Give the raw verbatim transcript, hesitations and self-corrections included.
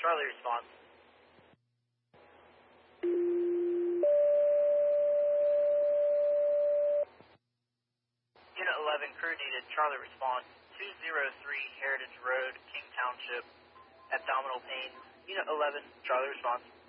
Charlie response. Unit eleven, crew needed. Charlie response. two oh three Heritage Road, King Township, abdominal pain. Unit eleven, Charlie response.